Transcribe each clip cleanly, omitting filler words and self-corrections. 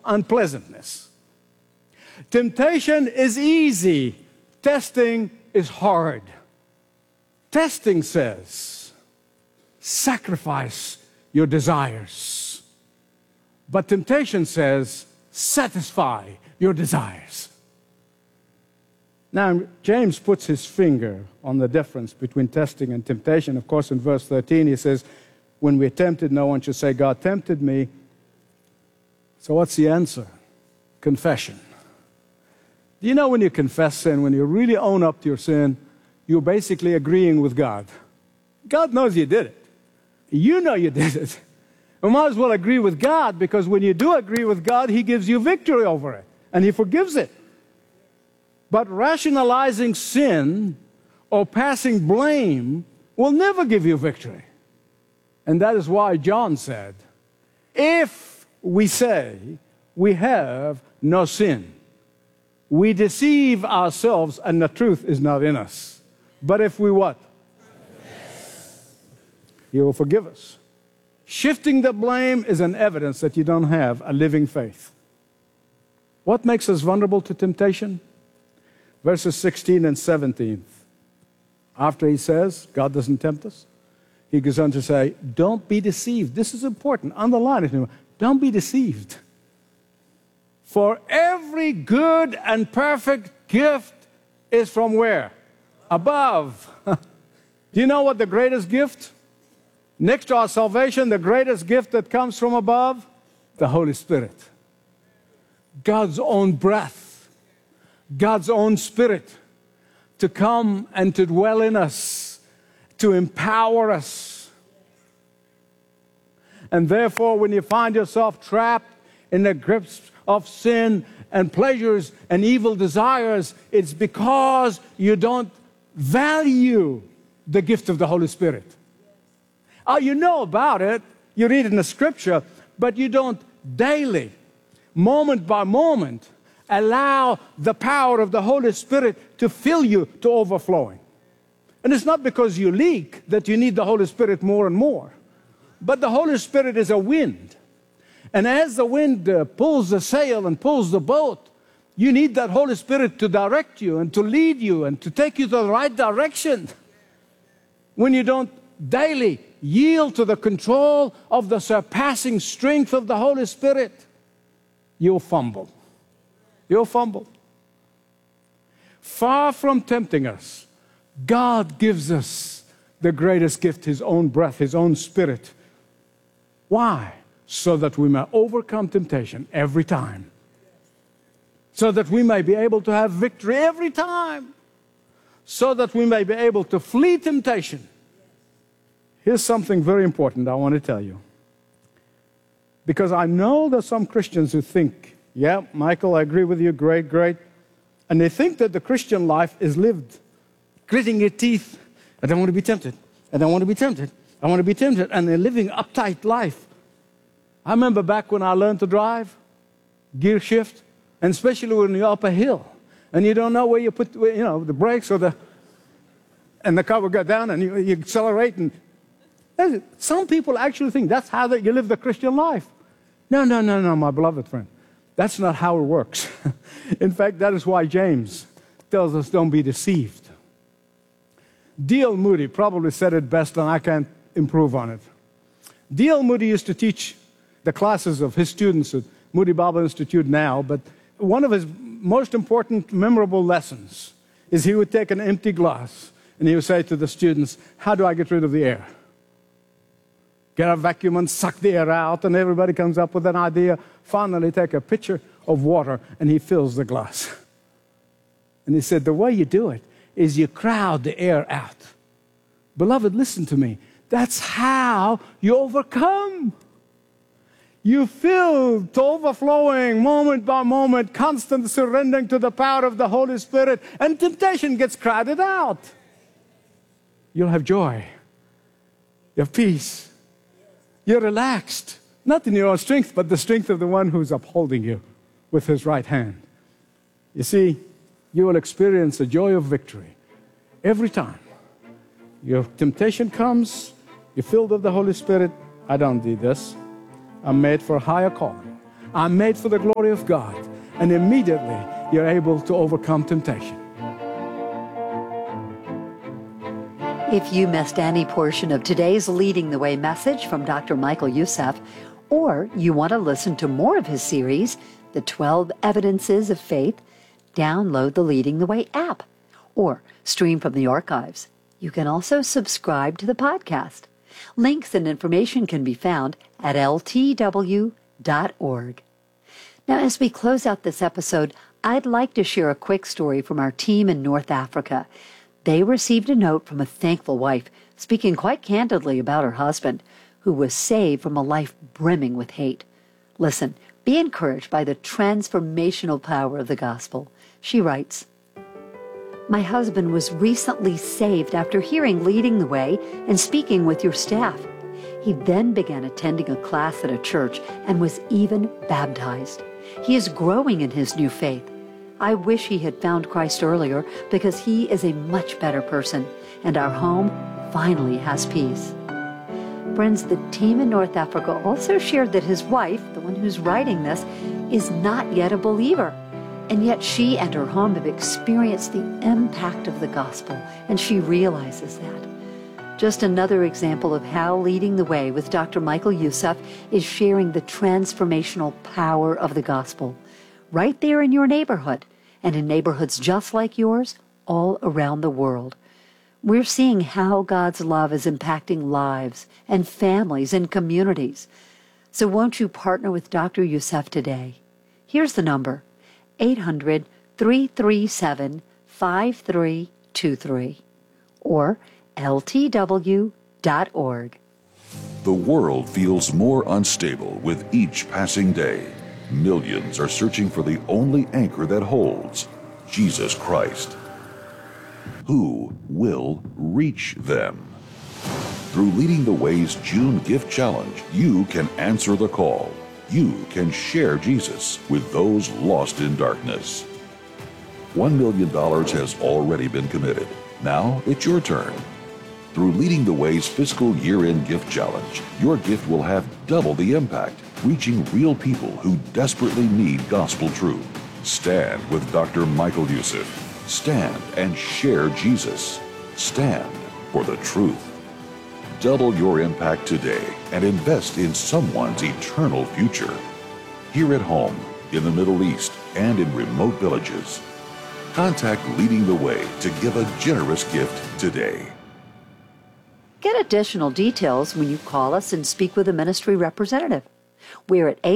unpleasantness. Temptation is easy. Testing is hard. Testing says, sacrifice your desires. But temptation says, satisfy your desires. Now, James puts his finger on the difference between testing and temptation. Of course, in verse 13, he says, when we're tempted, no one should say, God tempted me. So what's the answer? Confession. Do you know when you confess sin, when you really own up to your sin, you're basically agreeing with God. God knows you did it. You know you did it. We might as well agree with God, because when you do agree with God, He gives you victory over it, and He forgives it. But rationalizing sin or passing blame will never give you victory. And that is why John said, if we say we have no sin, we deceive ourselves and the truth is not in us. But if we what? He will forgive us. Shifting the blame is an evidence that you don't have a living faith. What makes us vulnerable to temptation? Verses 16 and 17. After he says, God doesn't tempt us, he goes on to say, don't be deceived. This is important. Underline it. Don't be deceived. For every good and perfect gift is from where? Above. Do you know what the greatest gift? Next to our salvation, the greatest gift that comes from above? The Holy Spirit. God's own breath. God's own Spirit to come and to dwell in us, to empower us. And therefore, when you find yourself trapped in the grips of sin and pleasures and evil desires, it's because you don't value the gift of the Holy Spirit. Oh, you know about it, you read in the Scripture, but you don't daily, moment by moment, allow the power of the Holy Spirit to fill you to overflowing. And it's not because you leak that you need the Holy Spirit more and more, but the Holy Spirit is a wind. And as the wind pulls the sail and pulls the boat, you need that Holy Spirit to direct you and to lead you and to take you to the right direction. When you don't daily yield to the control of the surpassing strength of the Holy Spirit, you'll fumble. You'll fumble. Far from tempting us, God gives us the greatest gift, His own breath, His own Spirit. Why? So that we may overcome temptation every time. So that we may be able to have victory every time. So that we may be able to flee temptation. Here's something very important I want to tell you. Because I know there's some Christians who think, yeah, Michael, I agree with you, great, great. And they think that the Christian life is lived gritting your teeth. I don't want to be tempted. I don't want to be tempted. I want to be tempted. And they're living uptight life. I remember back when I learned to drive, gear shift, and especially when you're up a hill, and you don't know where you put, the brakes and the car will go down, and you accelerate. And some people actually think that's how you live the Christian life. No, my beloved friend. That's not how it works. In fact, that is why James tells us don't be deceived. D.L. Moody probably said it best, and I can't improve on it. D.L. Moody used to teach the classes of his students at Moody Bible Institute now, but one of his most important, memorable lessons is he would take an empty glass and he would say to the students, how do I get rid of the air? Get a vacuum and suck the air out, and everybody comes up with an idea. Finally, take a pitcher of water, and he fills the glass. And he said, the way you do it is you crowd the air out. Beloved, listen to me. That's how you overcome. You fill to overflowing, moment by moment, constant surrendering to the power of the Holy Spirit, and temptation gets crowded out. You'll have joy. You have peace. You're relaxed, not in your own strength, but the strength of the one who's upholding you with His right hand. You see, you will experience the joy of victory every time. Your temptation comes, you're filled with the Holy Spirit. I don't do this. I'm made for a higher calling. I'm made for the glory of God. And immediately you're able to overcome temptation. If you missed any portion of today's Leading the Way message from Dr. Michael Youssef, or you want to listen to more of his series, The 12 Evidences of Faith, download the Leading the Way app or stream from the archives. You can also subscribe to the podcast. Links and information can be found at ltw.org. Now, as we close out this episode, I'd like to share a quick story from our team in North Africa. They received a note from a thankful wife speaking quite candidly about her husband, who was saved from a life brimming with hate. Listen, be encouraged by the transformational power of the gospel. She writes, "My husband was recently saved after hearing Leading the Way and speaking with your staff. He then began attending a class at a church and was even baptized. He is growing in his new faith. I wish he had found Christ earlier because he is a much better person, and our home finally has peace." Friends, the team in North Africa also shared that his wife, the one who's writing this, is not yet a believer. And yet she and her home have experienced the impact of the gospel, and she realizes that. Just another example of how Leading the Way with Dr. Michael Youssef is sharing the transformational power of the gospel right there in your neighborhood and in neighborhoods just like yours all around the world. We're seeing how God's love is impacting lives and families and communities. So won't you partner with Dr. Youssef today? Here's the number, 800-337-5323 or ltw.org. The world feels more unstable with each passing day. Millions are searching for the only anchor that holds, Jesus Christ. Who will reach them? Through Leading the Way's June Gift Challenge, you can answer the call. You can share Jesus with those lost in darkness. $1 million has already been committed. Now it's your turn. Through Leading the Way's fiscal year-end gift challenge, your gift will have double the impact, reaching real people who desperately need gospel truth. Stand with Dr. Michael Youssef. Stand and share Jesus. Stand for the truth. Double your impact today and invest in someone's eternal future. Here at home, in the Middle East, and in remote villages. Contact Leading the Way to give a generous gift today. Get additional details when you call us and speak with a ministry representative. We're at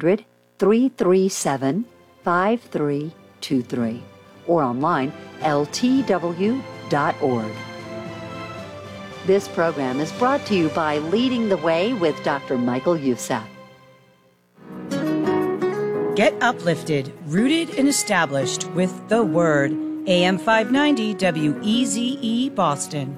800-337-5323 or online ltw.org. This program is brought to you by Leading the Way with Dr. Michael Youssef. Get uplifted, rooted, and established with the Word. AM 590 WEZE Boston.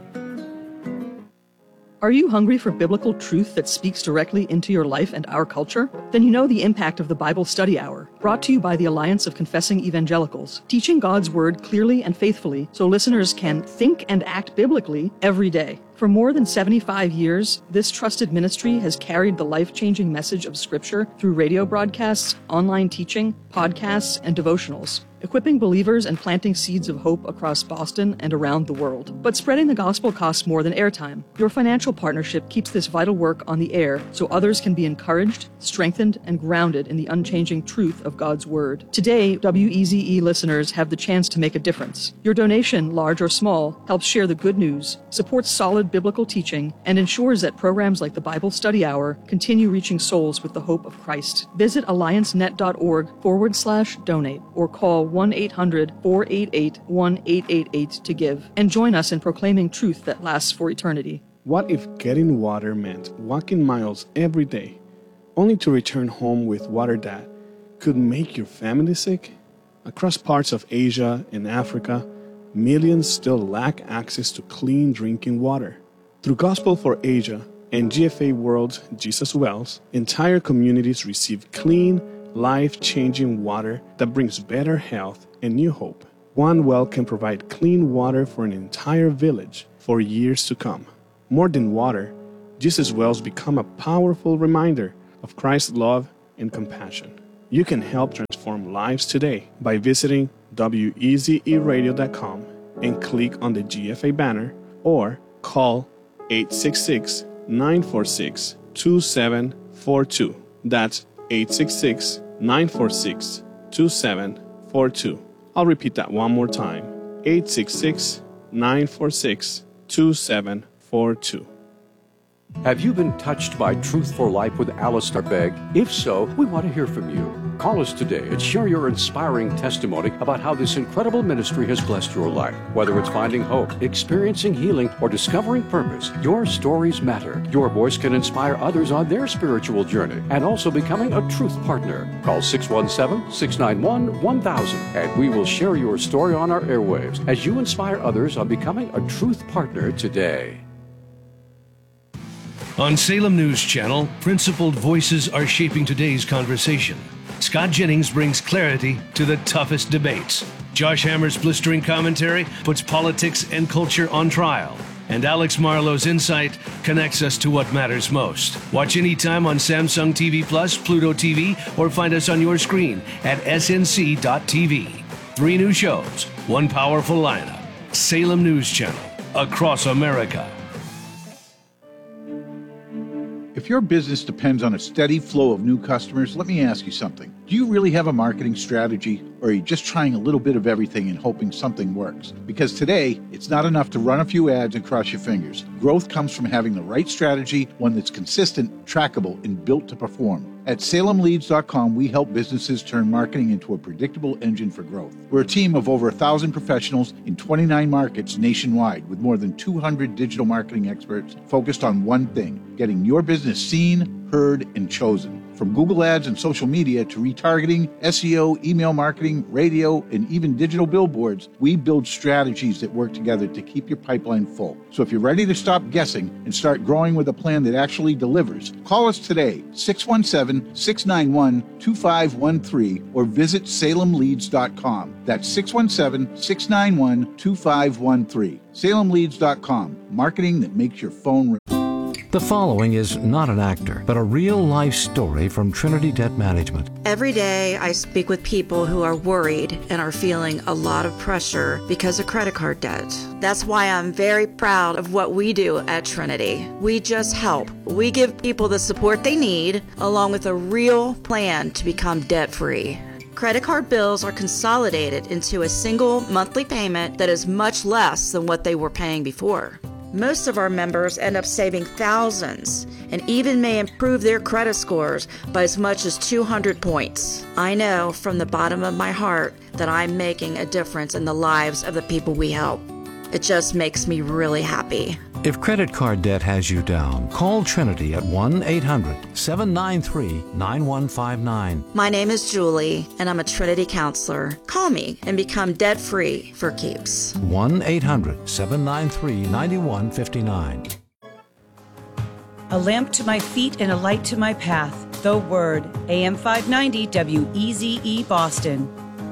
Are you hungry for biblical truth that speaks directly into your life and our culture? Then you know the impact of the Bible Study Hour, brought to you by the Alliance of Confessing Evangelicals, teaching God's Word clearly and faithfully so listeners can think and act biblically every day. For more than 75 years, this trusted ministry has carried the life-changing message of Scripture through radio broadcasts, online teaching, podcasts, and devotionals, equipping believers and planting seeds of hope across Boston and around the world. But spreading the gospel costs more than airtime. Your financial partnership keeps this vital work on the air so others can be encouraged, strengthened, and grounded in the unchanging truth of God's Word. Today, WEZE listeners have the chance to make a difference. Your donation, large or small, helps share the good news, supports solid biblical teaching, and ensures that programs like the Bible Study Hour continue reaching souls with the hope of Christ. Visit alliancenet.org/donate or call 1-800-488-1888 to give, and join us in proclaiming truth that lasts for eternity. What if getting water meant walking miles every day, only to return home with water that could make your family sick? Across parts of Asia and Africa, millions still lack access to clean drinking water. Through Gospel for Asia and GFA World's Jesus Wells, entire communities receive clean, life-changing water that brings better health and new hope. One well can provide clean water for an entire village for years to come. More than water, Jesus Wells become a powerful reminder of Christ's love and compassion. You can help transform lives today by visiting wezeradio.com and click on the GFA banner or call 866-946-2742. That's 866-946-2742. I'll repeat that one more time. 866-946-2742. Have you been touched by Truth for Life with Alistair Begg? If so, we want to hear from you. Call us today and share your inspiring testimony about how this incredible ministry has blessed your life. Whether it's finding hope, experiencing healing, or discovering purpose, your stories matter. Your voice can inspire others on their spiritual journey and also becoming a truth partner. Call 617-691-1000 and we will share your story on our airwaves as you inspire others on becoming a truth partner today. On Salem News Channel, principled voices are shaping today's conversation. Scott Jennings brings clarity to the toughest debates. Josh Hammer's blistering commentary puts politics and culture on trial. And Alex Marlowe's insight connects us to what matters most. Watch anytime on Samsung TV Plus, Pluto TV, or find us on your screen at snc.tv. 3 new shows, 1 powerful lineup. Salem News Channel, across America. If your business depends on a steady flow of new customers, let me ask you something. Do you really have a marketing strategy, or are you just trying a little bit of everything and hoping something works? Because today, it's not enough to run a few ads and cross your fingers. Growth comes from having the right strategy, one that's consistent, trackable, and built to perform. At SalemLeads.com, we help businesses turn marketing into a predictable engine for growth. We're a team of over 1,000 professionals in 29 markets nationwide with more than 200 digital marketing experts focused on one thing: getting your business seen, heard, and chosen. From Google Ads and social media to retargeting, SEO, email marketing, radio, and even digital billboards, we build strategies that work together to keep your pipeline full. So if you're ready to stop guessing and start growing with a plan that actually delivers, call us today, 617-691-2513, or visit SalemLeads.com. That's 617-691-2513. SalemLeads.com, marketing that makes your phone ring. The following is not an actor, but a real-life story from Trinity Debt Management. Every day I speak with people who are worried and are feeling a lot of pressure because of credit card debt. That's why I'm very proud of what we do at Trinity. We just help. We give people the support they need, along with a real plan to become debt-free. Credit card bills are consolidated into a single monthly payment that is much less than what they were paying before. Most of our members end up saving thousands and even may improve their credit scores by as much as 200 points. I know from the bottom of my heart that I'm making a difference in the lives of the people we help. It just makes me really happy. If credit card debt has you down, call Trinity at 1-800-793-9159. My name is Julie, and I'm a Trinity counselor. Call me and become debt-free for keeps. 1-800-793-9159. A lamp to my feet and a light to my path. The Word. AM 590 WEZE Boston.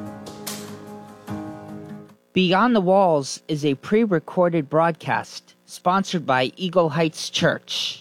Beyond the Walls is a pre-recorded broadcast sponsored by Eagle Heights Church.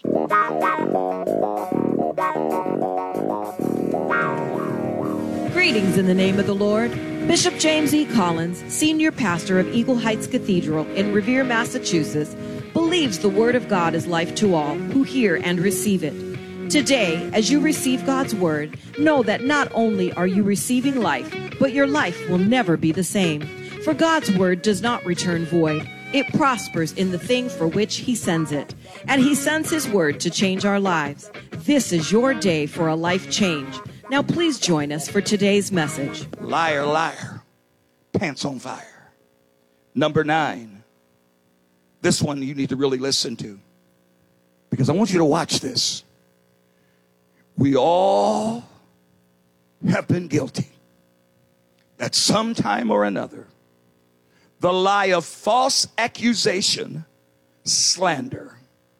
Greetings in the name of the Lord. Bishop James E. Collins, senior pastor of Eagle Heights Cathedral in Revere, Massachusetts, believes the Word of God is life to all who hear and receive it. Today, as you receive God's Word, know that not only are you receiving life, but your life will never be the same. For God's Word does not return void. It prospers in the thing for which He sends it. And He sends His Word to change our lives. This is your day for a life change. Now please join us for today's message. Liar, liar, pants on fire. Number 9. This one you need to really listen to, because I want you to watch this. We all have been guilty at some time or another. The lie of false accusation, slander.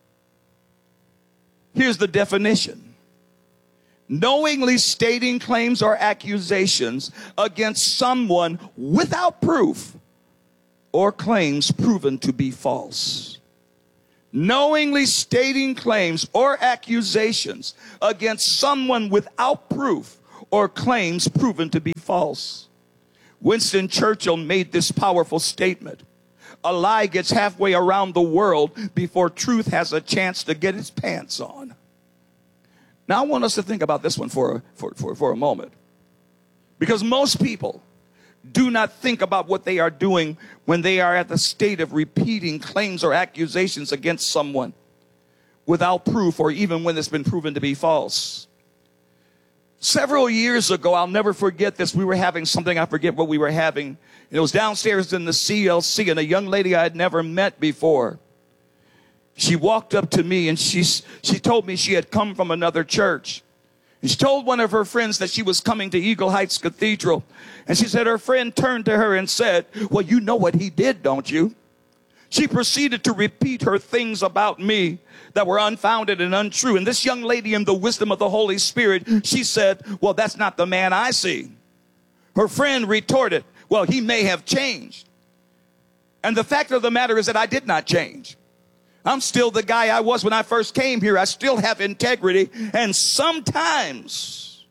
Here's the definition. Knowingly stating claims or accusations against someone without proof or claims proven to be false. Knowingly stating claims or accusations against someone without proof or claims proven to be false. Winston Churchill made this powerful statement: a lie gets halfway around the world before truth has a chance to get its pants on. Now, I want us to think about this one for a moment. Because most people do not think about what they are doing when they are at the state of repeating claims or accusations against someone without proof, or even when it's been proven to be false. Several years ago, I'll never forget this. We were having something, I forget what we were having. It was downstairs in the CLC, and a young lady I had never met before, she walked up to me and she told me she had come from another church. And she told one of her friends that she was coming to Eagle Heights Cathedral. And she said her friend turned to her and said, "Well, you know what he did, don't you?" She proceeded to repeat her things about me that were unfounded and untrue. And this young lady, in the wisdom of the Holy Spirit, she said, "Well, that's not the man I see." Her friend retorted, "Well, he may have changed." And the fact of the matter is that I did not change. I'm still the guy I was when I first came here. I still have integrity. And sometimes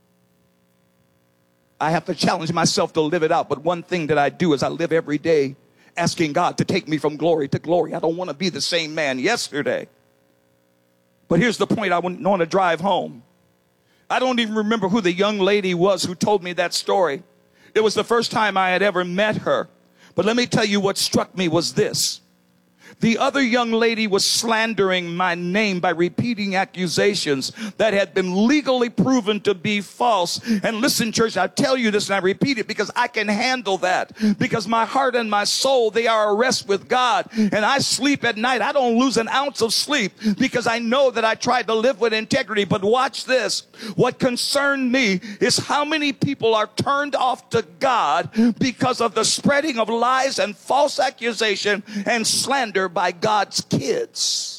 I have to challenge myself to live it out. But one thing that I do is I live every day asking God to take me from glory to glory. I don't want to be the same man yesterday. But here's the point I want to drive home. I don't even remember who the young lady was who told me that story. It was the first time I had ever met her. But let me tell you what struck me was this. The other young lady was slandering my name by repeating accusations that had been legally proven to be false. And listen, church, I tell you this and I repeat it because I can handle that. Because my heart and my soul, they are at rest with God. And I sleep at night. I don't lose an ounce of sleep because I know that I tried to live with integrity. But watch this. What concerned me is how many people are turned off to God because of the spreading of lies and false accusation and slander by God's kids.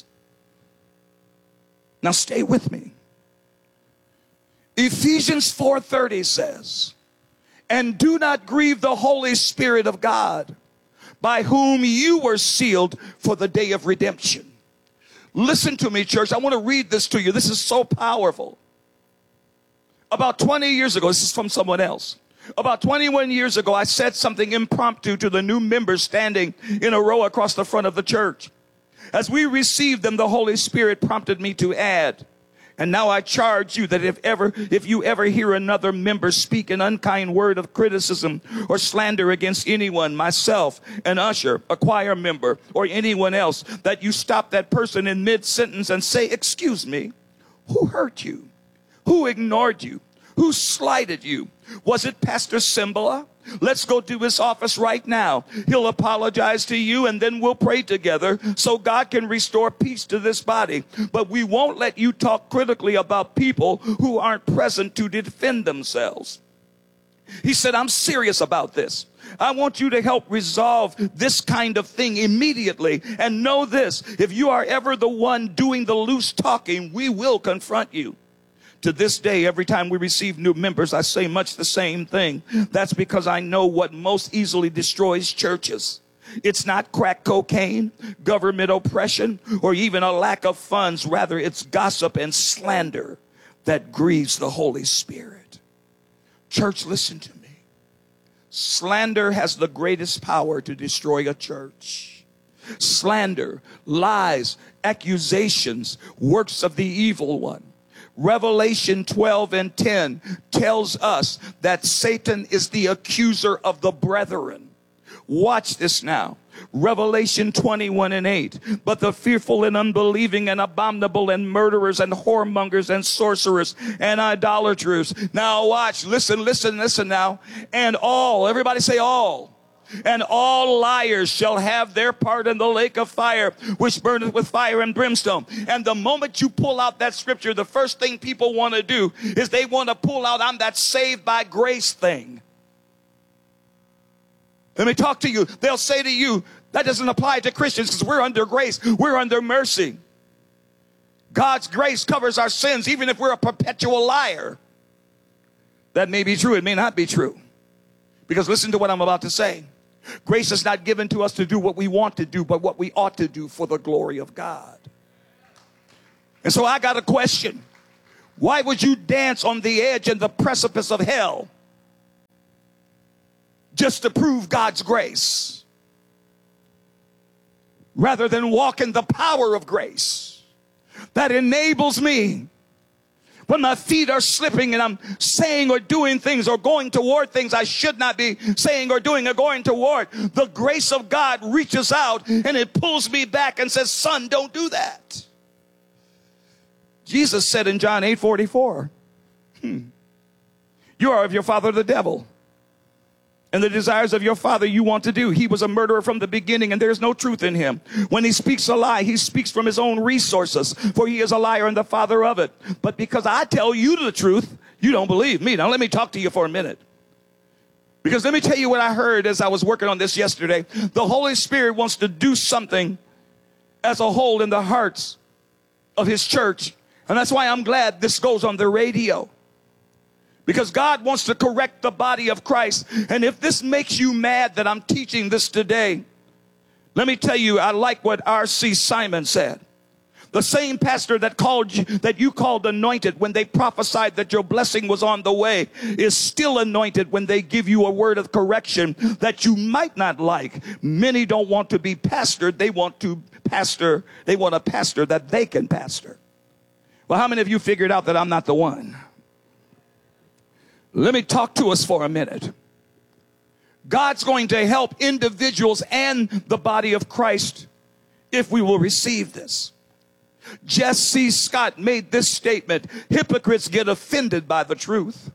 Now stay with me. Ephesians 4:30 says, "And do not grieve the Holy Spirit of God, by whom you were sealed for the day of redemption." Listen to me, church. I want to read this to you. This is so powerful. About 20 years ago, this is from someone else. About 21 years ago, I said something impromptu to the new members standing in a row across the front of the church. As we received them, the Holy Spirit prompted me to add, "And now I charge you that if you ever hear another member speak an unkind word of criticism or slander against anyone, myself, an usher, a choir member, or anyone else, that you stop that person in mid-sentence and say, 'Excuse me, who hurt you? Who ignored you? Who slighted you? Was it Pastor Simba? Let's go to his office right now. He'll apologize to you and then we'll pray together so God can restore peace to this body. But we won't let you talk critically about people who aren't present to defend themselves.'" He said, "I'm serious about this. I want you to help resolve this kind of thing immediately. And know this, if you are ever the one doing the loose talking, we will confront you." To this day, every time we receive new members, I say much the same thing. That's because I know what most easily destroys churches. It's not crack cocaine, government oppression, or even a lack of funds. Rather, it's gossip and slander that grieves the Holy Spirit. Church, listen to me. Slander has the greatest power to destroy a church. Slander, lies, accusations, works of the evil one. Revelation 12:10 tells us that Satan is the accuser of the brethren. Watch this now. Revelation 21:8. "But the fearful and unbelieving and abominable and murderers and whoremongers and sorcerers and idolaters." Now watch, listen now. "And all," everybody say all. "And all liars shall have their part in the lake of fire, which burneth with fire and brimstone." And the moment you pull out that scripture, the first thing people want to do is they want to pull out, "I'm that saved by grace thing." Let me talk to you. They'll say to you, "That doesn't apply to Christians because we're under grace. We're under mercy. God's grace covers our sins even if we're a perpetual liar." That may be true. It may not be true. Because listen to what I'm about to say. Grace is not given to us to do what we want to do, but what we ought to do for the glory of God. And so I got a question. Why would you dance on the edge and the precipice of hell just to prove God's grace, rather than walk in the power of grace that enables me when my feet are slipping and I'm saying or doing things or going toward things I should not be saying or doing or going toward? The grace of God reaches out and it pulls me back and says, son, don't do that. Jesus said in John 8:44, you are of your father the devil, and the desires of your father you want to do. He was a murderer from the beginning, and there is no truth in him. When he speaks a lie, he speaks from his own resources, for he is a liar and the father of it. But because I tell you the truth, you don't believe me. Now let me talk to you for a minute. Because let me tell you what I heard as I was working on this yesterday. The Holy Spirit wants to do something as a whole in the hearts of his church. And that's why I'm glad this goes on the radio. Because God wants to correct the body of Christ. And if this makes you mad that I'm teaching this today, let me tell you, I like what R.C. Simon said. The same pastor that you called anointed when they prophesied that your blessing was on the way is still anointed when they give you a word of correction that you might not like. Many don't want to be pastored. They want a pastor that they can pastor. Well, how many of you figured out that I'm not the one? Let me talk to us for a minute. God's going to help individuals and the body of Christ if we will receive this. Jess C. Scott made this statement: hypocrites get offended by the truth.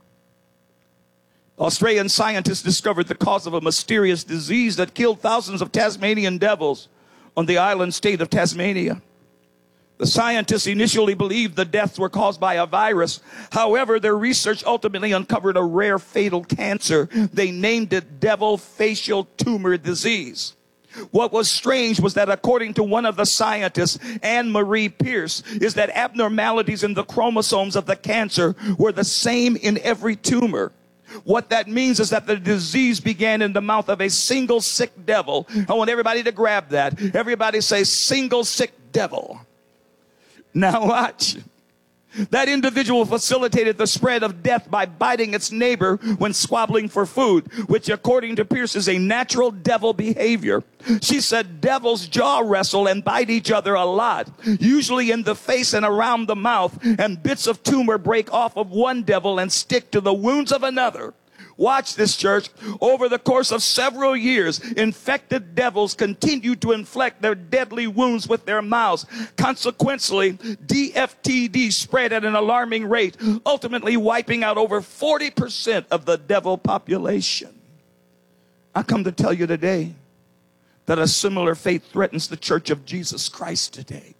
Australian scientists discovered the cause of a mysterious disease that killed thousands of Tasmanian devils on the island state of Tasmania. The scientists initially believed the deaths were caused by a virus. However, their research ultimately uncovered a rare fatal cancer. They named it devil facial tumor disease. What was strange was that according to one of the scientists, Anne Marie Pierce, is that abnormalities in the chromosomes of the cancer were the same in every tumor. What that means is that the disease began in the mouth of a single sick devil. I want everybody to grab that. Everybody say single sick devil. Now watch. That individual facilitated the spread of death by biting its neighbor when squabbling for food, which according to Pierce is a natural devil behavior. She said devils jaw wrestle and bite each other a lot, usually in the face and around the mouth, and bits of tumor break off of one devil and stick to the wounds of another. Watch this, church. Over the course of several years, infected devils continued to inflict their deadly wounds with their mouths. Consequently, DFTD spread at an alarming rate, ultimately wiping out over 40% of the devil population. I come to tell you today that a similar fate threatens the Church of Jesus Christ today.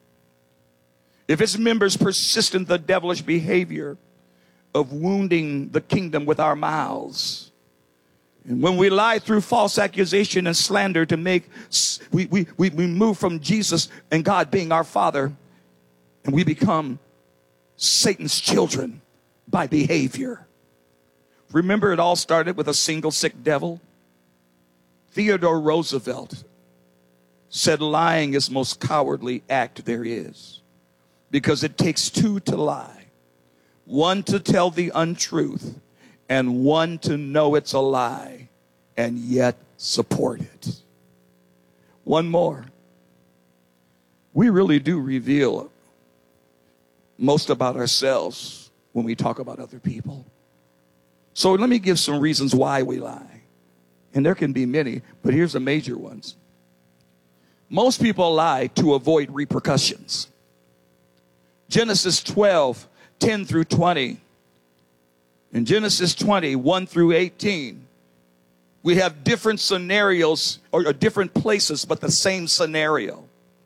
If its members persist in the devilish behavior of wounding the kingdom with our mouths, and when we lie through false accusation and slander to make, we move from Jesus and God being our Father, and we become Satan's children by behavior. Remember, it all started with a single sick devil. Theodore Roosevelt said lying is the most cowardly act there is, because it takes two to lie. One to tell the untruth, and one to know it's a lie and yet support it. One more. We really do reveal most about ourselves when we talk about other people. So let me give some reasons why we lie. And there can be many, but here's the major ones. Most people lie to avoid repercussions. Genesis 12:10 through 20. In Genesis 20, 1 through 18, we have different scenarios or different places, but the same scenario.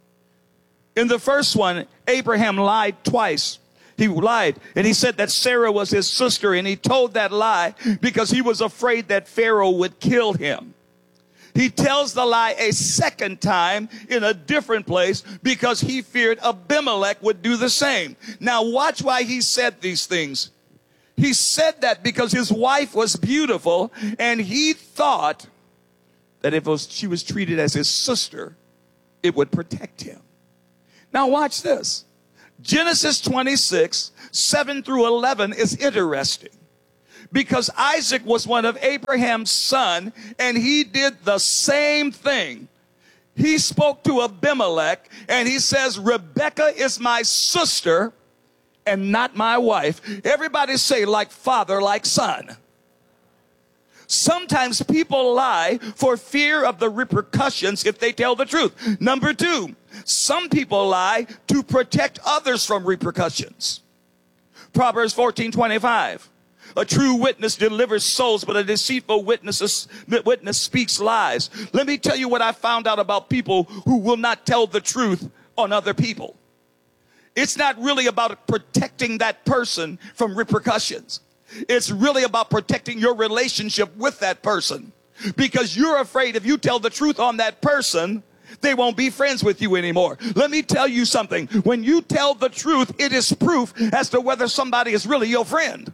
In the first one, Abraham lied twice. He lied, and he said that Sarah was his sister, and he told that lie because he was afraid that Pharaoh would kill him. He tells the lie a second time in a different place because he feared Abimelech would do the same. Now watch why he said these things. He said that because his wife was beautiful, and he thought that if she was treated as his sister, it would protect him. Now watch this. Genesis 26, 7 through 11 is interesting because Isaac was one of Abraham's sons, and he did the same thing. He spoke to Abimelech, and he says, Rebekah is my sister and not my wife. Everybody say, like father, like son. Sometimes people lie for fear of the repercussions if they tell the truth. Number two, some people lie to protect others from repercussions. Proverbs 14:25. A true witness delivers souls, but a deceitful witness speaks lies. Let me tell you what I found out about people who will not tell the truth on other people. It's not really about protecting that person from repercussions. It's really about protecting your relationship with that person, because you're afraid if you tell the truth on that person, they won't be friends with you anymore. Let me tell you something. When you tell the truth, it is proof as to whether somebody is really your friend.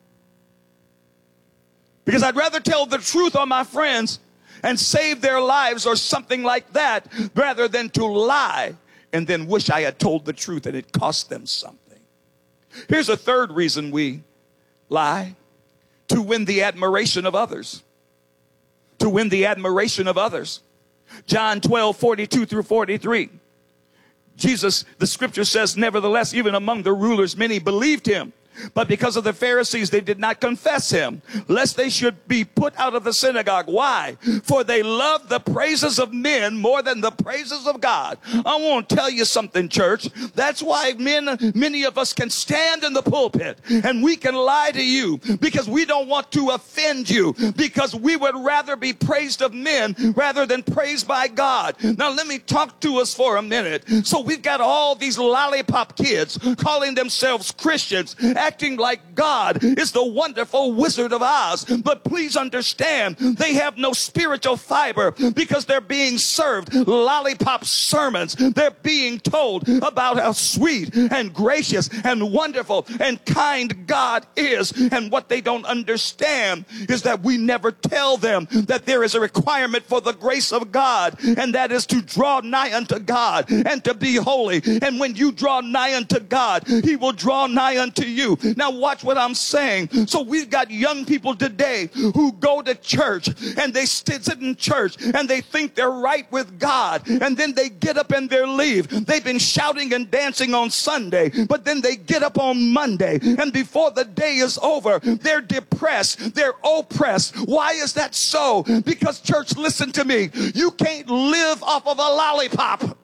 Because I'd rather tell the truth on my friends and save their lives or something like that rather than to lie and then wish I had told the truth and it cost them something. Here's a third reason we lie: to win the admiration of others. To win the admiration of others. John 12:42 through 43. Jesus, the scripture says, nevertheless, even among the rulers, many believed him. But because of the Pharisees, they did not confess him, lest they should be put out of the synagogue. Why? For they loved the praises of men more than the praises of God. I want to tell you something, church. That's why many of us can stand in the pulpit and we can lie to you, because we don't want to offend you, because we would rather be praised of men rather than praised by God. Now let me talk to us for a minute. So we've got all these lollipop kids calling themselves Christians, acting like God is the wonderful Wizard of Oz. But please understand, they have no spiritual fiber, because they're being served lollipop sermons. They're being told about how sweet and gracious and wonderful and kind God is. And what they don't understand is that we never tell them that there is a requirement for the grace of God, and that is to draw nigh unto God and to be holy. And when you draw nigh unto God, he will draw nigh unto you. Now watch what I'm saying. So we've got young people today who go to church and they sit in church and they think they're right with God, and then they get up and they leave. They've been shouting and dancing on Sunday, but then they get up on Monday, and before the day is over, they're depressed, they're oppressed. Why is that so? Because, church, listen to me. You can't live off of a lollipop.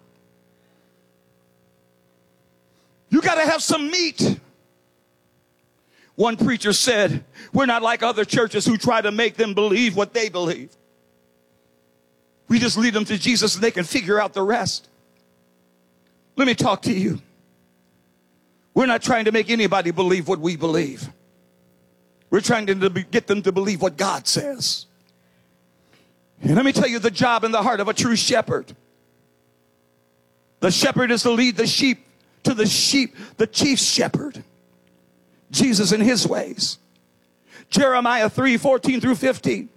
You got to have some meat. One preacher said, we're not like other churches who try to make them believe what they believe. We just lead them to Jesus and they can figure out the rest. Let me talk to you. We're not trying to make anybody believe what we believe. We're trying to get them to believe what God says. And let me tell you the job and the heart of a true shepherd. The shepherd is to lead the sheep to the chief shepherd, Jesus in his ways. Jeremiah 3:14 through 15.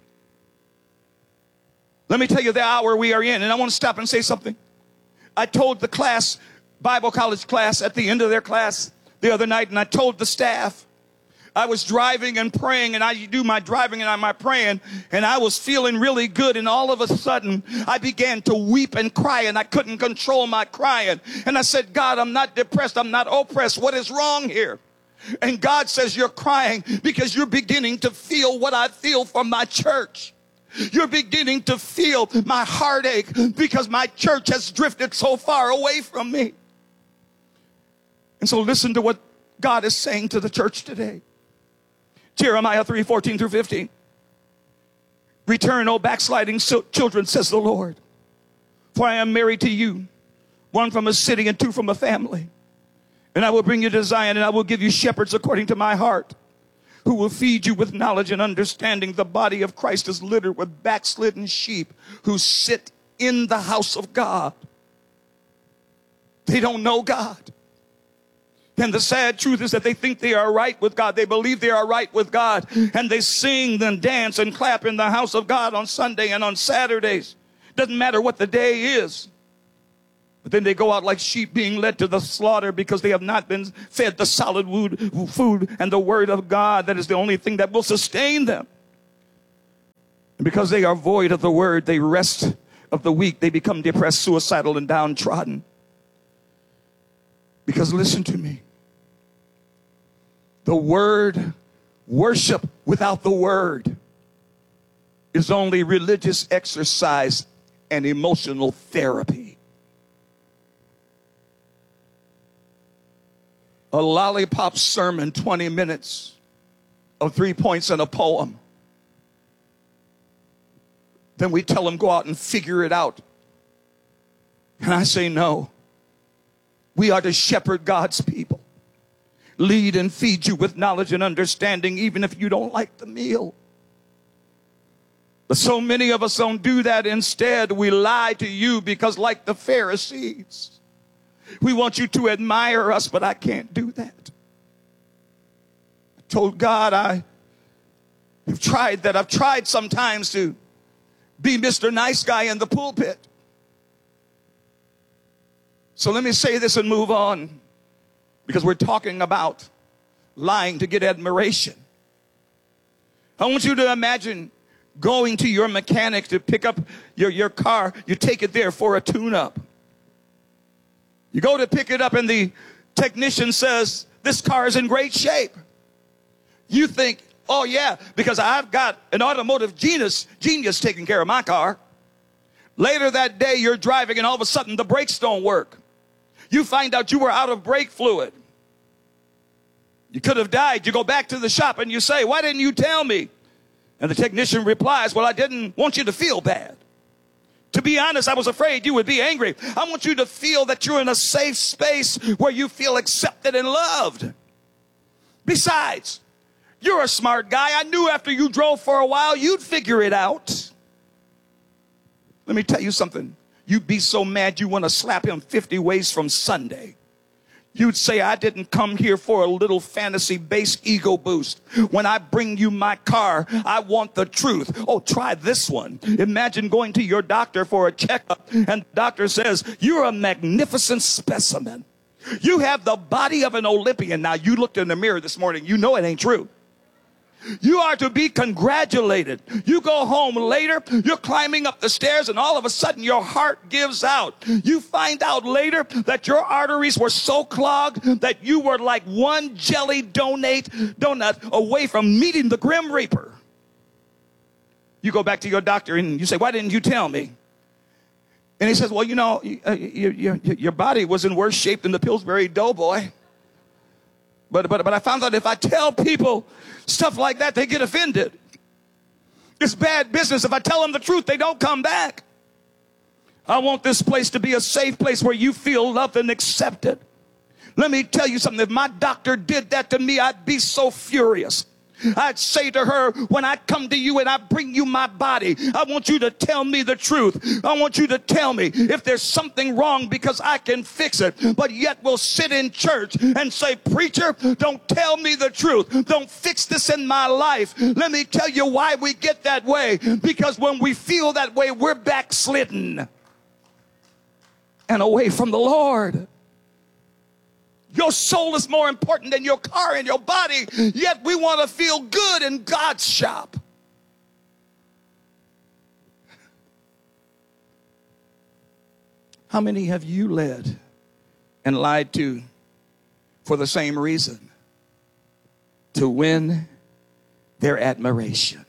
Let me tell you the hour we are in, and I want to stop and say something. I told the class, Bible college class, at the end of their class the other night, and I told the staff, I was driving and praying, and I do my driving and my praying, and I was feeling really good, and all of a sudden I began to weep and cry, and I couldn't control my crying. And I said, God, I'm not depressed, I'm not oppressed. What is wrong here? And God says, you're crying because you're beginning to feel what I feel from my church. You're beginning to feel my heartache because my church has drifted so far away from me. And so listen to what God is saying to the church today. Jeremiah 3:14 through 15. Return, O backsliding children, says the Lord. For I am married to you, one from a city and two from a family. And I will bring you to Zion, and I will give you shepherds according to my heart, who will feed you with knowledge and understanding. The body of Christ is littered with backslidden sheep who sit in the house of God. They don't know God. And the sad truth is that they think they are right with God. They believe they are right with God. And they sing and dance and clap in the house of God on Sunday and on Saturdays. Doesn't matter what the day is. But then they go out like sheep being led to the slaughter because they have not been fed the solid food and the word of God. That is the only thing that will sustain them. And because they are void of the word, they rest of the weak. They become depressed, suicidal, and downtrodden. Because listen to me. The word, worship without the word, is only religious exercise and emotional therapy. A lollipop sermon, 20 minutes of 3 points and a poem. Then we tell them, go out and figure it out. And I say, no. We are to shepherd God's people. Lead and feed you with knowledge and understanding, even if you don't like the meal. But so many of us don't do that. Instead, we lie to you because, like the Pharisees, we want you to admire us, but I can't do that. I told God I have tried that. I've tried sometimes to be Mr. Nice Guy in the pulpit. So let me say this and move on, because we're talking about lying to get admiration. I want you to imagine going to your mechanic to pick up your car. You take it there for a tune-up. You go to pick it up and the technician says, this car is in great shape. You think, oh yeah, because I've got an automotive genius taking care of my car. Later that day, you're driving and all of a sudden the brakes don't work. You find out you were out of brake fluid. You could have died. You go back to the shop and you say, why didn't you tell me? And the technician replies, well, I didn't want you to feel bad. To be honest, I was afraid you would be angry. I want you to feel that you're in a safe space where you feel accepted and loved. Besides, you're a smart guy. I knew after you drove for a while, you'd figure it out. Let me tell you something. You'd be so mad you want to slap him 50 ways from Sunday. You'd say, I didn't come here for a little fantasy-based ego boost. When I bring you my car, I want the truth. Oh, try this one. Imagine going to your doctor for a checkup, and the doctor says, you're a magnificent specimen. You have the body of an Olympian. Now, you looked in the mirror this morning. You know it ain't true. You are to be congratulated. You go home later, you're climbing up the stairs, and all of a sudden your heart gives out. You find out later that your arteries were so clogged that you were like one jelly donut away from meeting the Grim Reaper. You go back to your doctor and you say, why didn't you tell me? And he says, well, you know, your body was in worse shape than the Pillsbury Doughboy. But I found out if I tell people stuff like that, they get offended. It's bad business. If I tell them the truth, they don't come back. I want this place to be a safe place where you feel loved and accepted. Let me tell you something. If my doctor did that to me, I'd be so furious. I'd say to her, when I come to you and I bring you my body, I want you to tell me the truth. I want you to tell me if there's something wrong, because I can fix it. But yet we'll sit in church and say, preacher, don't tell me the truth. Don't fix this in my life. Let me tell you why we get that way. Because when we feel that way, we're backslidden and away from the Lord. Your soul is more important than your car and your body, yet we want to feel good in God's shop. How many have you led and lied to for the same reason? To win their admiration.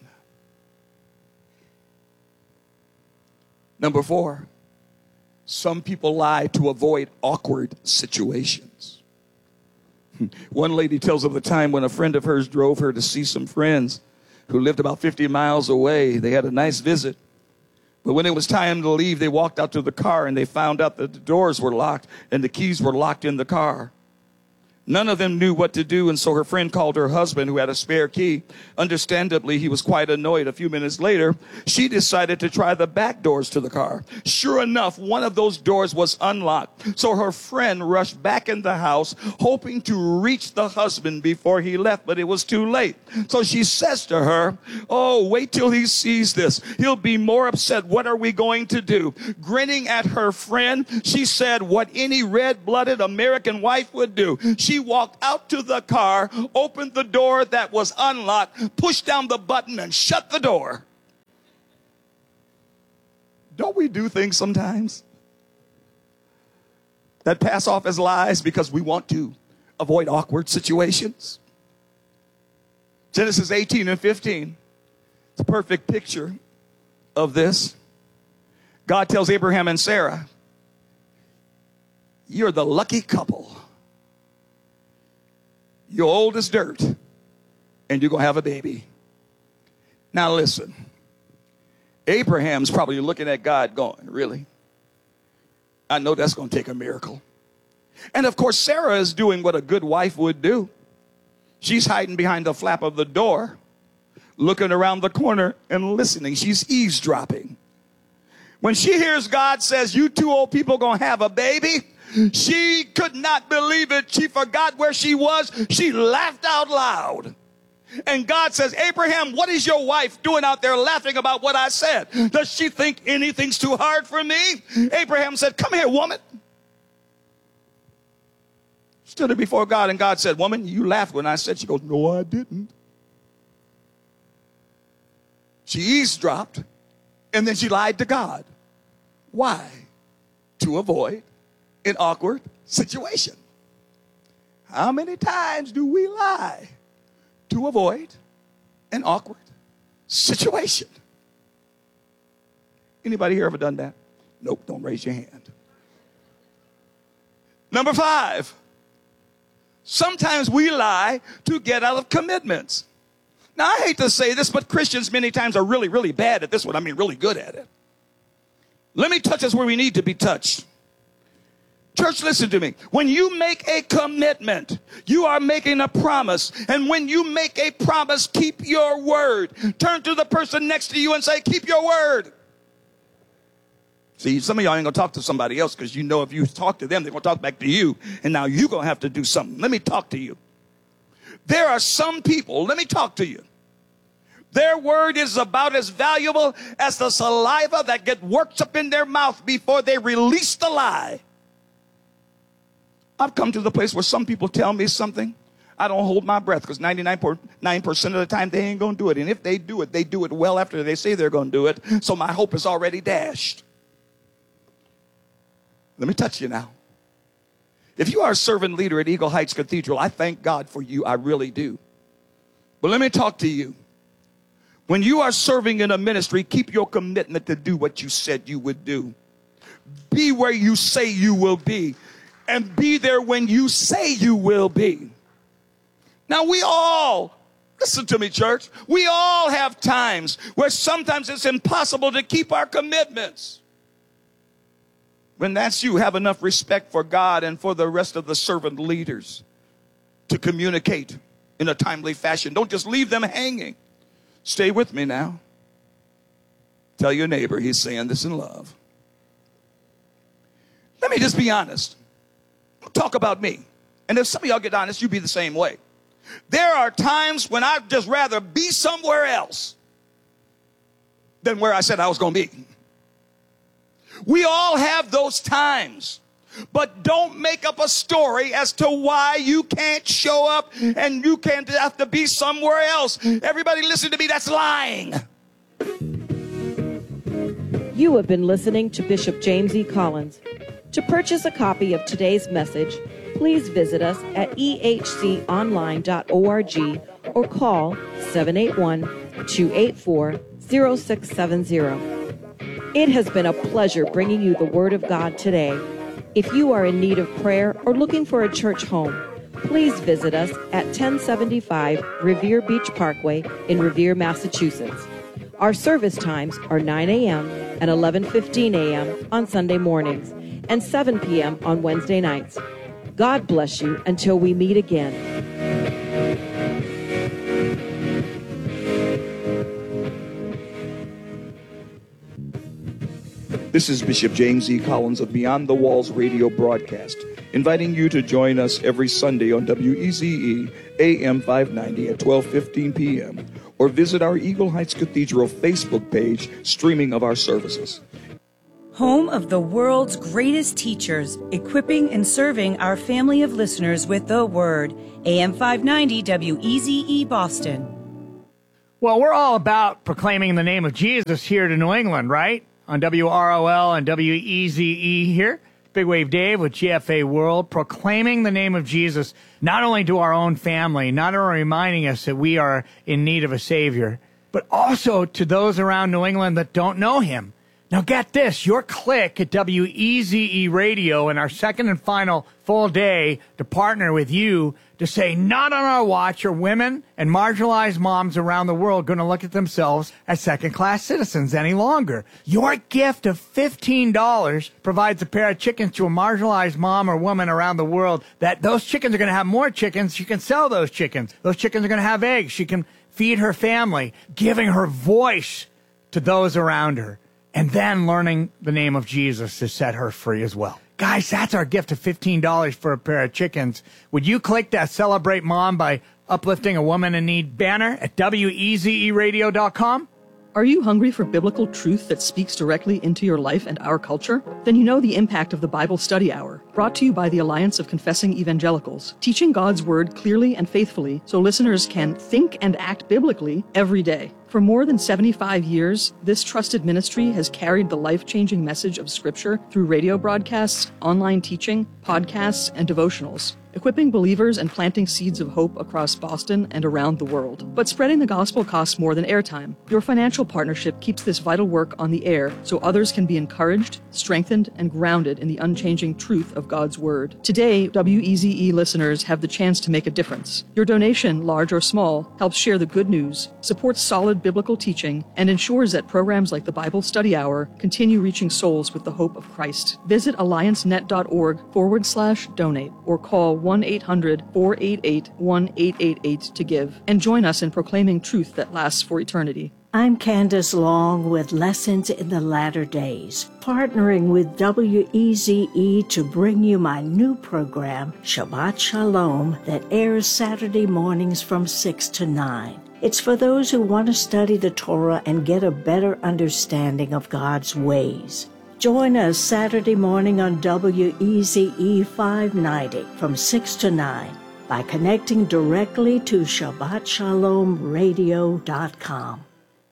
Number 4, some people lie to avoid awkward situations. One lady tells of the time when a friend of hers drove her to see some friends who lived about 50 miles away. They had a nice visit. But when it was time to leave, they walked out to the car and they found out that the doors were locked and the keys were locked in the car. None of them knew what to do, and so her friend called her husband, who had a spare key. Understandably, he was quite annoyed. A few minutes later, she decided to try the back doors to the car. Sure enough, one of those doors was unlocked. So her friend rushed back in the house, hoping to reach the husband before he left, but it was too late. So she says to her, "Oh, wait till he sees this. He'll be more upset. What are we going to do?" Grinning at her friend, she said what any red-blooded American wife would do. She walked out to the car, opened the door that was unlocked, pushed down the button, and shut the door. Don't we do things sometimes that pass off as lies because we want to avoid awkward situations? Genesis 18 and 15. It's a perfect picture of this. God tells Abraham and Sarah, "You're the lucky couple. You're old as dirt, and you're going to have a baby." Now listen, Abraham's probably looking at God going, "Really? I know that's going to take a miracle." And of course, Sarah is doing what a good wife would do. She's hiding behind the flap of the door, looking around the corner and listening. She's eavesdropping. When she hears God says, "You two old people going to have a baby," she could not believe it. She forgot where she was. She laughed out loud. And God says, "Abraham, what is your wife doing out there laughing about what I said? Does she think anything's too hard for me?" Abraham said, "Come here, woman." Stood her before God, and God said, "Woman, you laughed when I said." She goes, "No, I didn't." She eavesdropped, and then she lied to God. Why? To avoid an awkward situation. How many times do we lie to avoid an awkward situation? Anybody here ever done that? Nope, don't raise your hand. Number 5, sometimes we lie to get out of commitments. Now, I hate to say this, but Christians many times are really, really bad at this one. I mean, really good at it. Let me touch us where we need to be touched. Church, listen to me. When you make a commitment, you are making a promise. And when you make a promise, keep your word. Turn to the person next to you and say, "Keep your word." See, some of y'all ain't going to talk to somebody else because you know if you talk to them, they're going to talk back to you. And now you're going to have to do something. Let me talk to you. There are some people, let me talk to you. Their word is about as valuable as the saliva that gets worked up in their mouth before they release the lie. I've come to the place where some people tell me something. I don't hold my breath because 99% of the time they ain't going to do it. And if they do it well after they say they're going to do it. So my hope is already dashed. Let me touch you now. If you are a servant leader at Eagle Heights Cathedral, I thank God for you. I really do. But let me talk to you. When you are serving in a ministry, keep your commitment to do what you said you would do. Be where you say you will be. And be there when you say you will be. Now we all, listen to me, church, we all have times where sometimes it's impossible to keep our commitments. When that's you, have enough respect for God and for the rest of the servant leaders to communicate in a timely fashion. Don't just leave them hanging. Stay with me now. Tell your neighbor, he's saying this in love. Let me just be honest. Talk about me. And if some of y'all get honest, you be the same way. There are times when I'd just rather be somewhere else than where I said I was going to be. We all have those times. But don't make up a story as to why you can't show up and you can't have to be somewhere else. Everybody listen to me, that's lying. You have been listening to Bishop James E. Collins. To purchase a copy of today's message, please visit us at ehconline.org or call 781-284-0670. It has been a pleasure bringing you the Word of God today. If you are in need of prayer or looking for a church home, please visit us at 1075 Revere Beach Parkway in Revere, Massachusetts. Our service times are 9 a.m. and 11:15 a.m. on Sunday mornings and 7 p.m. on Wednesday nights. God bless you until we meet again. This is Bishop James E. Collins of Beyond the Walls radio broadcast, inviting you to join us every Sunday on WEZE AM 590 at 12:15 p.m. or visit our Eagle Heights Cathedral Facebook page streaming of our services. Home of the world's greatest teachers, equipping and serving our family of listeners with the Word. AM 590 WEZE Boston. Well, we're all about proclaiming the name of Jesus here to New England, right? On WROL and WEZE here. Big Wave Dave with GFA World, proclaiming the name of Jesus, not only to our own family, not only reminding us that we are in need of a Savior, but also to those around New England that don't know Him. Now get this, your click at WEZE Radio in our second and final full day to partner with you to say, not on our watch are women and marginalized moms around the world going to look at themselves as second-class citizens any longer. Your gift of $15 provides a pair of chickens to a marginalized mom or woman around the world that those chickens are going to have more chickens. She can sell those chickens. Those chickens are going to have eggs. She can feed her family, giving her voice to those around her. And then learning the name of Jesus to set her free as well. Guys, that's our gift of $15 for a pair of chickens. Would you click that Celebrate Mom by Uplifting a Woman in Need banner at WEZEradio.com? Are you hungry for biblical truth that speaks directly into your life and our culture? Then you know the impact of the Bible Study Hour, brought to you by the Alliance of Confessing Evangelicals, teaching God's Word clearly and faithfully so listeners can think and act biblically every day. For more than 75 years, this trusted ministry has carried the life-changing message of Scripture through radio broadcasts, online teaching, podcasts, and devotionals, equipping believers and planting seeds of hope across Boston and around the world. But spreading the gospel costs more than airtime. Your financial partnership keeps this vital work on the air so others can be encouraged, strengthened, and grounded in the unchanging truth of God's Word. Today, WEZE listeners have the chance to make a difference. Your donation, large or small, helps share the good news, supports solid biblical teaching, and ensures that programs like the Bible Study Hour continue reaching souls with the hope of Christ. Visit alliancenet.org/donate or call 1-800-488-1888 to give, and join us in proclaiming truth that lasts for eternity. I'm Candace Long with Lessons in the Latter Days, partnering with WEZE to bring you my new program, Shabbat Shalom, that airs Saturday mornings from 6 to 9. It's for those who want to study the Torah and get a better understanding of God's ways. Join us Saturday morning on WEZE 590 from 6 to 9 by connecting directly to ShabbatShalomRadio.com.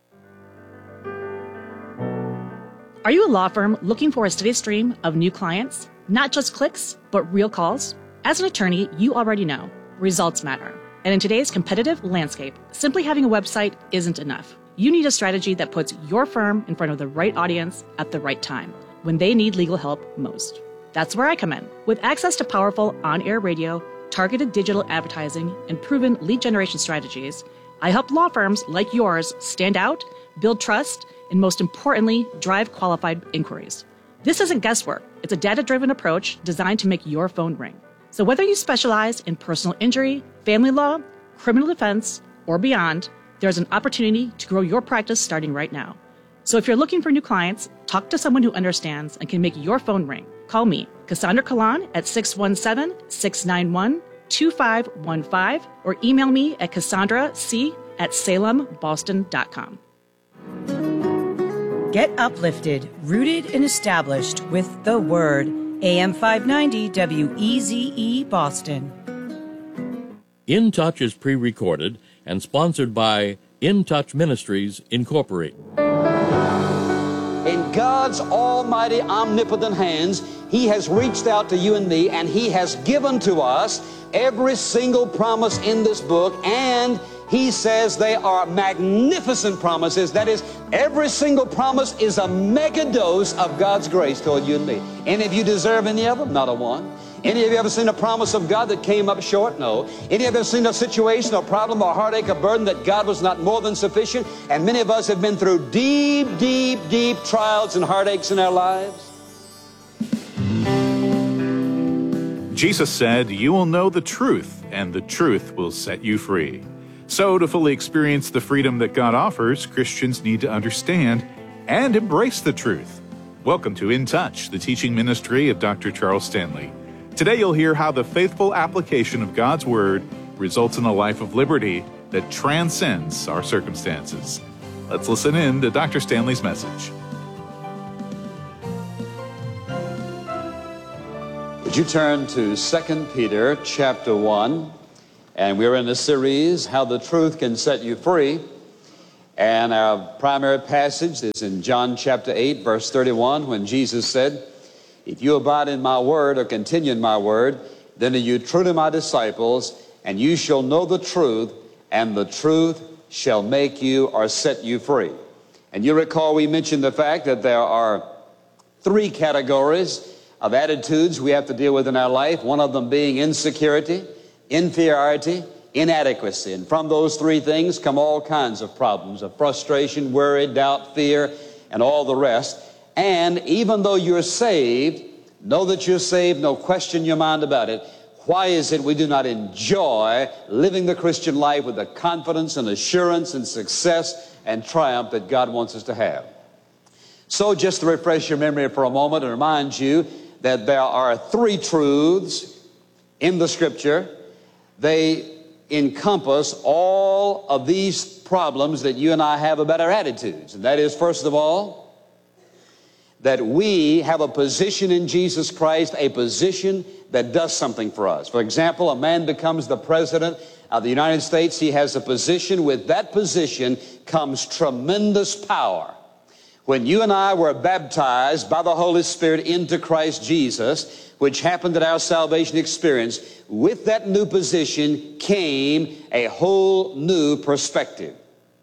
Are you a law firm looking for a steady stream of new clients? Not just clicks, but real calls? As an attorney, you already know results matter. And in today's competitive landscape, simply having a website isn't enough. You need a strategy that puts your firm in front of the right audience at the right time, when they need legal help most. That's where I come in. With access to powerful on-air radio, targeted digital advertising, and proven lead generation strategies, I help law firms like yours stand out, build trust, and most importantly, drive qualified inquiries. This isn't guesswork. It's a data-driven approach designed to make your phone ring. So whether you specialize in personal injury, family law, criminal defense, or beyond, there's an opportunity to grow your practice starting right now. So if you're looking for new clients, talk to someone who understands and can make your phone ring. Call me, Cassandra Kalan, at 617-691-2515, or email me at CassandraC@SalemBoston.com. Get uplifted, rooted, and established with the Word. AM 590 WEZE Boston. In Touch is pre-recorded and sponsored by In Touch Ministries, Incorporated. In God's almighty, omnipotent hands, He has reached out to you and me, and He has given to us every single promise in this book, and He says they are magnificent promises. That is, every single promise is a mega dose of God's grace toward you and me. Any of you deserve any of them? Not a one. Any of you ever seen a promise of God that came up short? No. Any of you ever seen a situation, or problem, or heartache, or burden that God was not more than sufficient? And many of us have been through deep, deep, deep trials and heartaches in our lives. Jesus said, "You will know the truth, and the truth will set you free." So, to fully experience the freedom that God offers, Christians need to understand and embrace the truth. Welcome to In Touch, the teaching ministry of Dr. Charles Stanley. Today you'll hear how the faithful application of God's Word results in a life of liberty that transcends our circumstances. Let's listen in to Dr. Stanley's message. Would you turn to 2 Peter chapter 1, and we're in a series, How the Truth Can Set You Free, and our primary passage is in John chapter 8, verse 31, when Jesus said, "If you abide in my word or continue in my word, then are you truly my disciples, and you shall know the truth, and the truth shall make you or set you free." And you recall we mentioned the fact that there are three categories of attitudes we have to deal with in our life, one of them being insecurity, inferiority, inadequacy. And from those three things come all kinds of problems of frustration, worry, doubt, fear, and all the rest. And even though you're saved, know that you're saved, no question in your mind about it. Why is it we do not enjoy living the Christian life with the confidence and assurance and success and triumph that God wants us to have? So just to refresh your memory for a moment and remind you that there are three truths in the Scripture. They encompass all of these problems that you and I have about our attitudes. And that is, first of all, that we have a position in Jesus Christ, a position that does something for us. For example, a man becomes the president of the United States. He has a position. With that position comes tremendous power. When you and I were baptized by the Holy Spirit into Christ Jesus, which happened at our salvation experience, with that new position came a whole new perspective.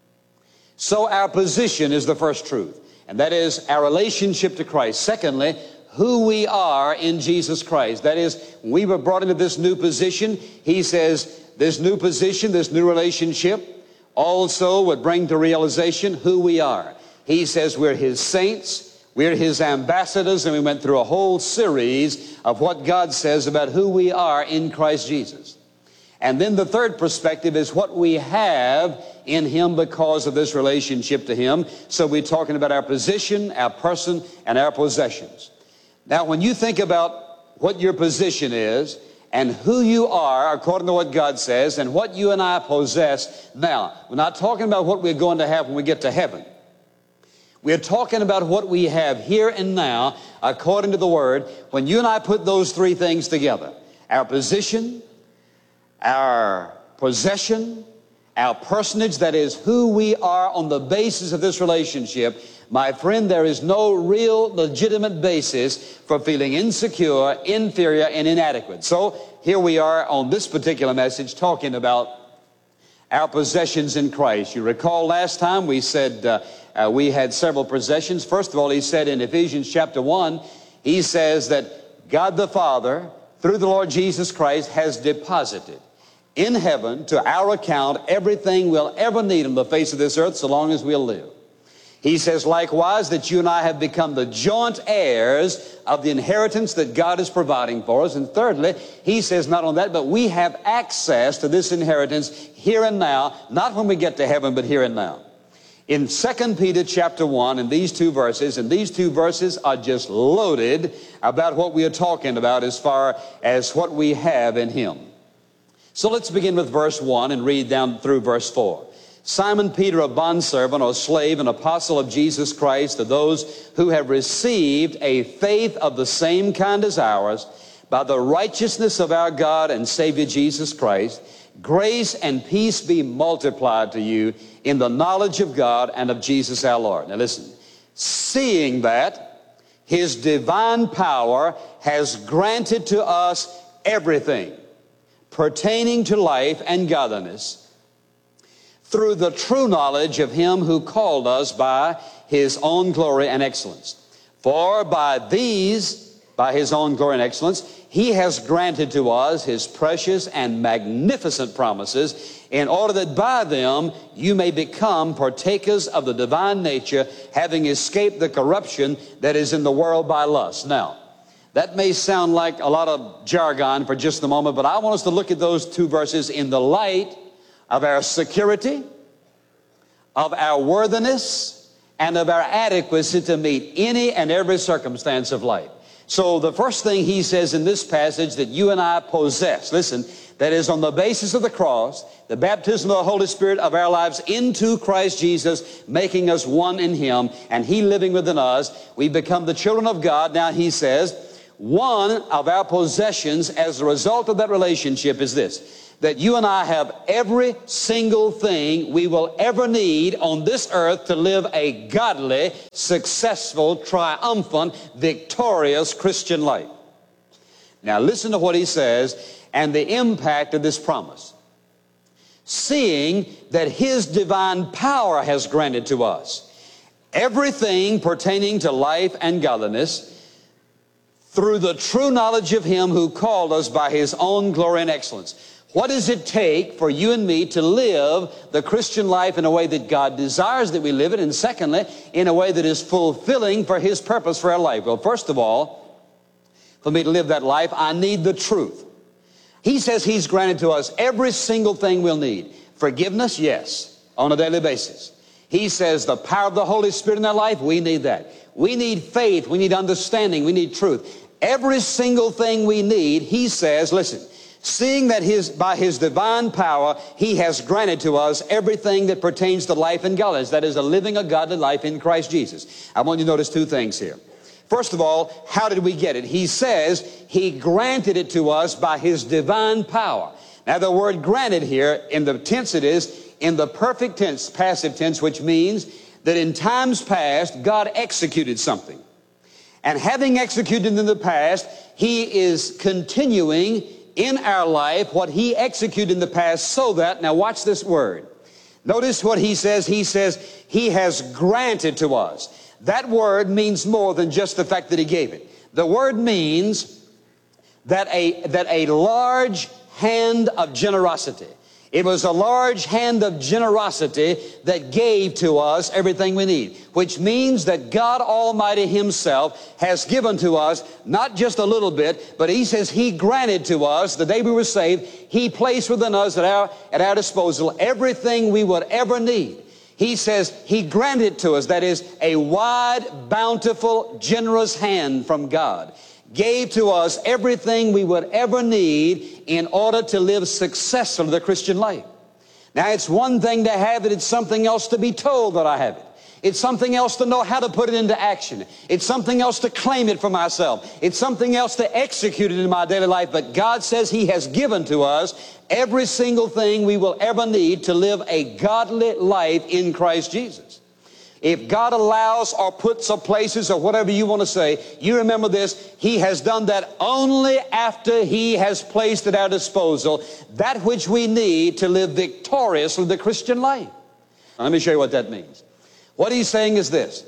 So our position is the first truth, and that is our relationship to Christ. Secondly, who we are in Jesus Christ. That is, we were brought into this new position. He says this new position, this new relationship also would bring to realization who we are. He says we're His saints, we're His ambassadors, and we went through a whole series of what God says about who we are in Christ Jesus. And then the third perspective is what we have in Him because of this relationship to Him. So we're talking about our position, our person, and our possessions. Now, when you think about what your position is and who you are according to what God says and what you and I possess, now, we're not talking about what we're going to have when we get to heaven. We're talking about what we have here and now according to the Word. When you and I put those three things together, our position, our possession, our personage, that is who we are on the basis of this relationship, my friend, there is no real legitimate basis for feeling insecure, inferior, and inadequate. So here we are on this particular message talking about our possessions in Christ. You recall last time we said we had several possessions. First of all, he said in Ephesians chapter 1, he says that God the Father, through the Lord Jesus Christ, has deposited in heaven to our account everything we'll ever need on the face of this earth so long as we'll live. He says likewise that you and I have become the joint heirs of the inheritance that God is providing for us. And thirdly, he says not only that, but we have access to this inheritance here and now, not when we get to heaven, but here and now. In 2 Peter chapter 1, in these two verses, and these two verses are just loaded about what we are talking about as far as what we have in Him. So let's begin with verse 1 and read down through verse 4. Simon Peter, a bondservant or slave, an apostle of Jesus Christ, to those who have received a faith of the same kind as ours, by the righteousness of our God and Savior Jesus Christ, grace and peace be multiplied to you in the knowledge of God and of Jesus our Lord. Now listen, seeing that His divine power has granted to us everything pertaining to life and godliness, through the true knowledge of Him who called us by His own glory and excellence. For by His own glory and excellence, He has granted to us His precious and magnificent promises, in order that by them you may become partakers of the divine nature, having escaped the corruption that is in the world by lust. Now, That may sound like a lot of jargon for just a moment, but I want us to look at those two verses in the light of our security, of our worthiness, and of our adequacy to meet any and every circumstance of life. So the first thing he says in this passage that you and I possess, listen, that is on the basis of the cross, the baptism of the Holy Spirit of our lives into Christ Jesus, making us one in Him, and He living within us, we become the children of God. Now he says, one of our possessions as a result of that relationship is this, that you and I have every single thing we will ever need on this earth to live a godly, successful, triumphant, victorious Christian life. Now listen to what he says and the impact of this promise. Seeing that His divine power has granted to us everything pertaining to life and godliness through the true knowledge of Him who called us by His own glory and excellence. What does it take for you and me to live the Christian life in a way that God desires that we live it? And secondly, in a way that is fulfilling for His purpose for our life? Well, first of all, for me to live that life, I need the truth. He says He's granted to us every single thing we'll need. Forgiveness, yes, on a daily basis. He says the power of the Holy Spirit in our life, we need that. We need faith, we need understanding, we need truth. Every single thing we need, he says, listen, seeing that by His divine power, He has granted to us everything that pertains to life and godliness. That is, living a godly life in Christ Jesus. I want you to notice two things here. First of all, how did we get it? He says He granted it to us by His divine power. Now, the word granted here, in the tense it is, in the perfect tense, passive tense, which means that in times past, God executed something. And having executed in the past, He is continuing in our life what He executed in the past so that, now watch this word. Notice what He says. He says He has granted to us. That word means more than just the fact that He gave it. The word means that a large hand of generosity. It was a large hand of generosity that gave to us everything we need, which means that God Almighty Himself has given to us not just a little bit, but He says He granted to us the day we were saved. He placed within us at our disposal everything we would ever need. He says He granted to us, that is, a wide, bountiful, generous hand from God. Gave to us everything we would ever need in order to live successfully the Christian life. Now, it's one thing to have it. It's something else to be told that I have it. It's something else to know how to put it into action. It's something else to claim it for myself. It's something else to execute it in my daily life. But God says He has given to us every single thing we will ever need to live a godly life in Christ Jesus. If God allows or puts up places or whatever you want to say, you remember this, He has done that only after He has placed at our disposal that which we need to live victoriously the Christian life. Now, let me show you what that means. What He's saying is this,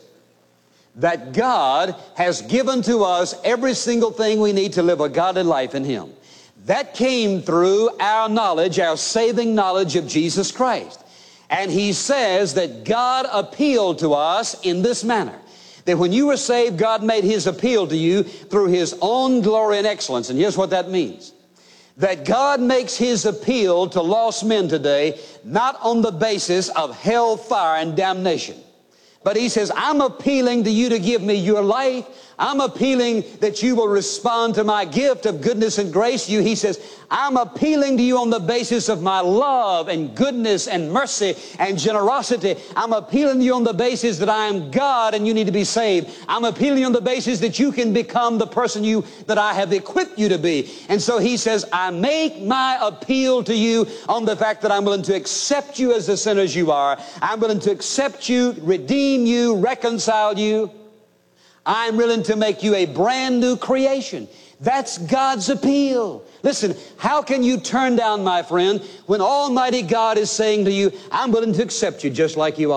that God has given to us every single thing we need to live a godly life in Him. That came through our knowledge, our saving knowledge of Jesus Christ. And He says that God appealed to us in this manner. That when you were saved, God made His appeal to you through His own glory and excellence. And here's what that means. That God makes His appeal to lost men today not on the basis of hellfire and damnation. But He says, I'm appealing to you to give me your life. I'm appealing that you will respond to my gift of goodness and grace to you. He says, I'm appealing to you on the basis of my love and goodness and mercy and generosity. I'm appealing to you on the basis that I am God and you need to be saved. I'm appealing to you on the basis that you can become the person that I have equipped you to be. And so He says, I make my appeal to you on the fact that I'm willing to accept you as the sinners you are. I'm willing to accept you, redeem you, reconcile you. I'm willing to make you a brand new creation. That's God's appeal. Listen, how can you turn down, my friend, when Almighty God is saying to you, I'm willing to accept you just like you are.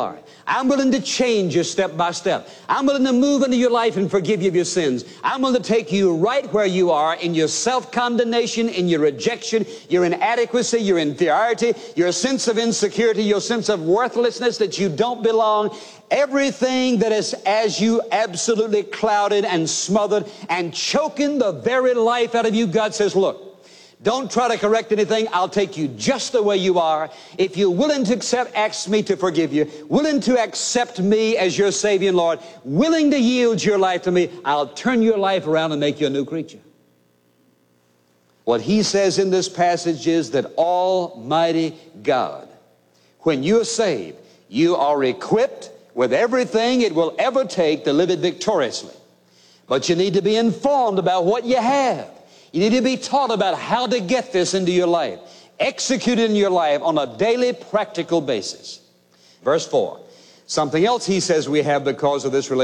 I'm willing to change you step by step. I'm willing to move into your life and forgive you of your sins. I'm willing to take you right where you are in your self-condemnation, in your rejection, your inadequacy, your inferiority, your sense of insecurity, your sense of worthlessness, that you don't belong. Everything that is as you absolutely clouded and smothered and choking the very life out of you, God says, look, don't try to correct anything. I'll take you just the way you are. If you're willing to accept, ask me to forgive you, willing to accept me as your Savior and Lord, willing to yield your life to me, I'll turn your life around and make you a new creature. What he says in this passage is that Almighty God, when you're saved, you are equipped with everything it will ever take to live it victoriously. But you need to be informed about what you have. You need to be taught about how to get this into your life, execute it in your life on a daily practical basis. Verse 4, something else he says we have because of this relationship.